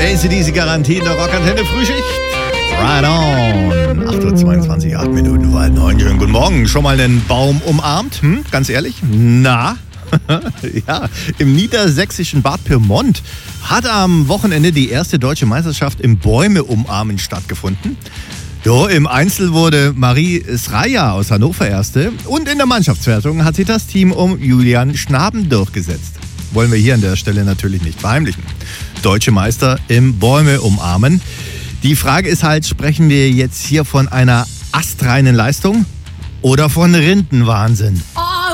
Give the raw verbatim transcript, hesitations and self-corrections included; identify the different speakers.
Speaker 1: A C D C Garantie in der Rockantenne Frühschicht. Right on. acht Uhr zweiundzwanzig, acht Minuten vor halb neun. Schönen guten Morgen. Schon mal einen Baum umarmt? Hm? Ganz ehrlich? Na? Ja, im niedersächsischen Bad Pyrmont hat am Wochenende die erste deutsche Meisterschaft im Bäume umarmen stattgefunden. Jo, im Einzel wurde Marie Sraja aus Hannover Erste und in der Mannschaftswertung hat sich das Team um Julian Schnaben durchgesetzt. Wollen wir hier an der Stelle natürlich nicht verheimlichen. Deutsche Meister im Bäume umarmen. Die Frage ist halt, sprechen wir jetzt hier von einer astreinen Leistung oder von Rindenwahnsinn?
Speaker 2: Oh,